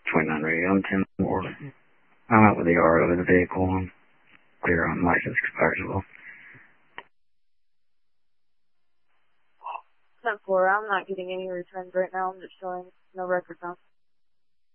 29 radio. I'm Tim Moore. I'm out with the RO of the vehicle. I'm clear on license expired as well. 10-4, I'm not getting any returns right now. I'm just showing no records on.